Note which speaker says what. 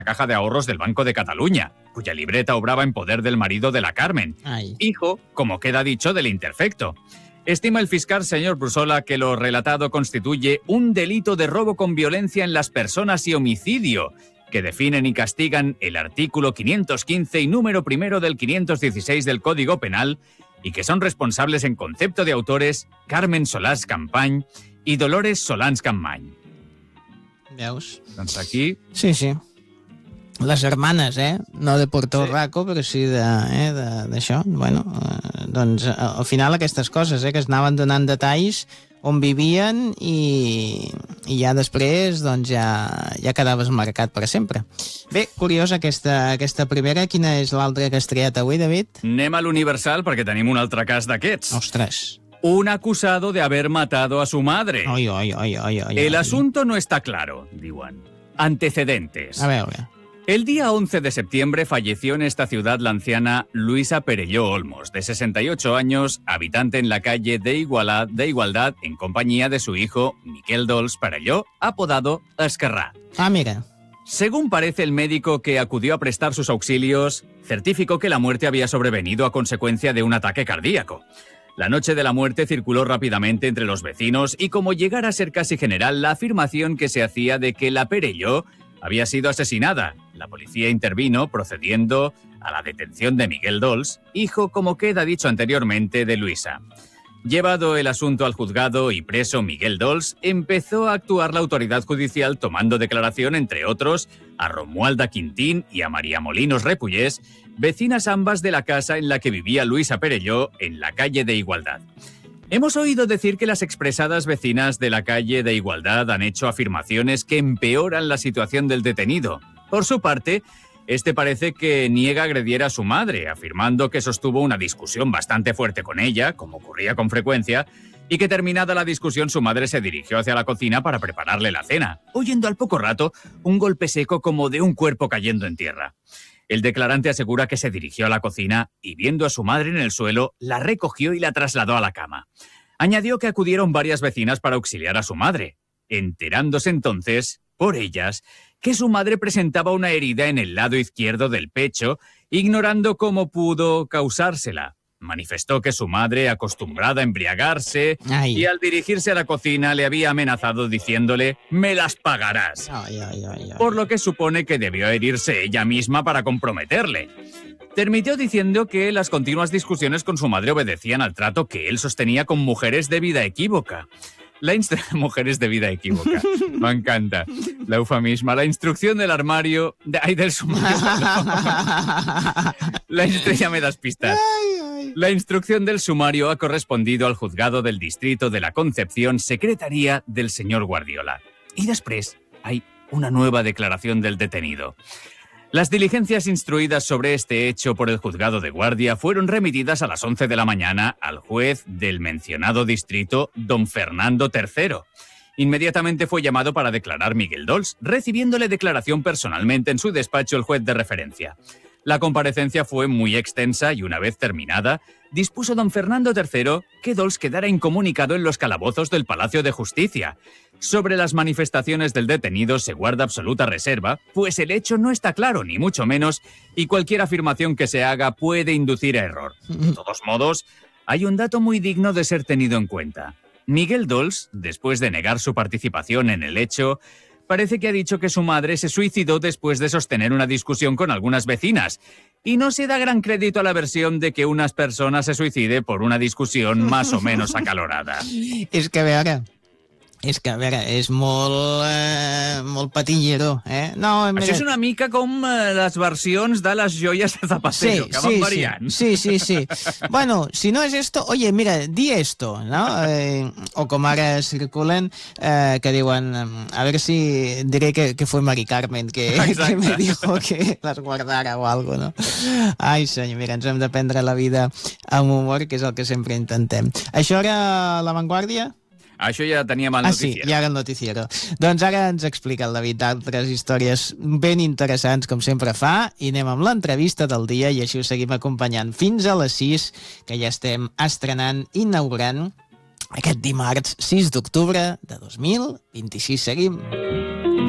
Speaker 1: caja de ahorros del Banco de Cataluña, cuya libreta obraba en poder del marido de la Carmen, hijo, como queda dicho, del imperfecto. Estima el fiscal señor Brusola que lo relatado constituye un delito de robo con violencia en las personas y homicidio, que definen y castigan el artículo 515 y número primero del 516 del Código Penal, y que son responsables en concepto de autores Carmen Solans Campany i Dolores Solans Campany.
Speaker 2: Veus?
Speaker 1: Doncs aquí...
Speaker 2: Sí. Les hermanes, no de Puerto Rico, però sí d'això. Bueno, doncs al final aquestes coses, que es anaven donant detalls on vivien i ja després doncs ja quedaves marcat per sempre. Bé, curiós aquesta primera. Quina és l'altra que has triat avui, David?
Speaker 1: Anem a l'Universal perquè tenim un altre cas d'aquests.
Speaker 2: Ostres.
Speaker 1: Un acusado de haber matado a su madre.
Speaker 2: Ay.
Speaker 1: El asunto no está claro, diuen. Antecedentes.
Speaker 2: A veure.
Speaker 1: El día 11 de septiembre falleció en esta ciudad la anciana Luisa Perelló Olmos, de 68 años, habitante en la calle de Igualdad, en compañía de su hijo Miquel Dols Perelló, apodado Esquerrà.
Speaker 2: Ah, mira.
Speaker 1: Según parece el médico que acudió a prestar sus auxilios, certificó que la muerte había sobrevenido a consecuencia de un ataque cardíaco. La noche de la muerte circuló rápidamente entre los vecinos y como llegara a ser casi general la afirmación que se hacía de que la Perelló había sido asesinada. La policía intervino procediendo a la detención de Miguel Dols, hijo, como queda dicho anteriormente, de Luisa. Llevado el asunto al juzgado y preso Miguel Dols, empezó a actuar la autoridad judicial tomando declaración, entre otros, a Romualda Quintín y a María Molinos Repullés, vecinas ambas de la casa en la que vivía Luisa Perelló, en la calle de Igualdad. Hemos oído decir que las expresadas vecinas de la calle de Igualdad han hecho afirmaciones que empeoran la situación del detenido. Por su parte, este parece que niega agrediera a su madre, afirmando que sostuvo una discusión bastante fuerte con ella, como ocurría con frecuencia, y que terminada la discusión su madre se dirigió hacia la cocina para prepararle la cena, oyendo al poco rato un golpe seco como de un cuerpo cayendo en tierra. El declarante asegura que se dirigió a la cocina y, viendo a su madre en el suelo, la recogió y la trasladó a la cama. Añadió que acudieron varias vecinas para auxiliar a su madre, enterándose entonces, por ellas, que su madre presentaba una herida en el lado izquierdo del pecho, ignorando cómo pudo causársela. Manifestó que su madre, acostumbrada a embriagarse, y al dirigirse a la cocina le había amenazado diciéndole «me las pagarás», por lo que supone que debió herirse ella misma para comprometerle. Terminó diciendo que las continuas discusiones con su madre obedecían al trato que él sostenía con mujeres de vida equívoca. Mujeres de vida equívoca. Me encanta. La eufemisma. La instrucción del armario... del sumario. Ya me das pistas. La instrucción del sumario ha correspondido al juzgado del distrito de la Concepción, secretaría del señor Guardiola. Y después hay una nueva declaración del detenido. Las diligencias instruidas sobre este hecho por el juzgado de guardia fueron remitidas a las 11 de la mañana al juez del mencionado distrito, don Fernando III. Inmediatamente fue llamado para declarar Miguel Dols, recibiéndole declaración personalmente en su despacho el juez de referencia. La comparecencia fue muy extensa y una vez terminada, dispuso don Fernando III que Dols quedara incomunicado en los calabozos del Palacio de Justicia. Sobre las manifestaciones del detenido se guarda absoluta reserva, pues el hecho no está claro, ni mucho menos, y cualquier afirmación que se haga puede inducir a error. De todos modos, hay un dato muy digno de ser tenido en cuenta. Miguel Dols, después de negar su participación en el hecho, parece que ha dicho que su madre se suicidó después de sostener una discusión con algunas vecinas, y no se da gran crédito a la versión de que una persona se suicide por una discusión más o menos acalorada.
Speaker 2: És que a veure, és molt patillero, No, mira...
Speaker 1: Això és una mica com les versions de les joies de Zapatero, que van variant.
Speaker 2: Sí. Bueno, si no es esto, oye, mira, di esto, ¿no? O com ara circulen, que diuen, a ver si diré que fue Mari Carmen, que me dijo que las guardara o algo, no? Ai, senyor, mira, ens hem de prendre la vida amb humor, que és el que sempre intentem. Això era La Vanguardia?
Speaker 1: Això ja teníem el noticiero.
Speaker 2: Sí, ja era el noticiero. Doncs ara ens explica el David altres històries ben interessants, com sempre fa, i anem amb l'entrevista del dia, i així us seguim acompanyant fins a les 6, que ja estem estrenant, inaugurant, aquest dimarts 6 d'octubre de 2026. Seguim.